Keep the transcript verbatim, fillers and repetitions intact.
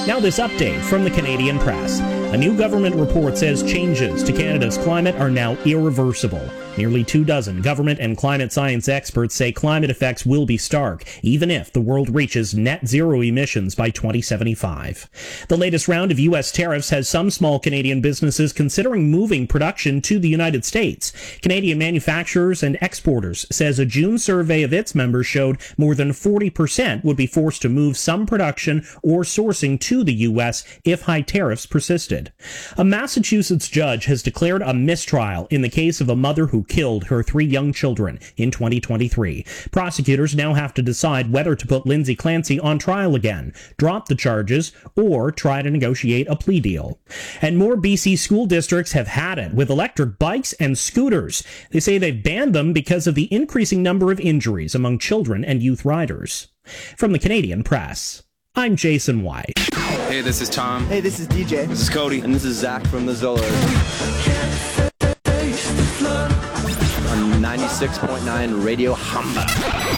Now this update from the Canadian Press. A new government report says changes to Canada's climate are now irreversible. Nearly two dozen government and climate science experts say climate effects will be stark, even if the world reaches net zero emissions by twenty seventy-five. The latest round of U S tariffs has some small Canadian businesses considering moving production to the United States. Canadian Manufacturers and Exporters says a June survey of its members showed more than forty percent would be forced to move some production or sourcing to the U S if high tariffs persisted. A Massachusetts judge has declared a mistrial in the case of a mother who killed her three young children in twenty twenty-three. Prosecutors now have to decide whether to put Lindsay Clancy on trial again, drop the charges, or try to negotiate a plea deal. And more B C school districts have had it with electric bikes and scooters. They say they've banned them because of the increasing number of injuries among children and youth riders. From the Canadian Press, I'm Jason White. Hey, this is Tom. Hey, this is D J. This is Cody. And this is Zach from the Zollers. On ninety-six point nine Radio Hamba.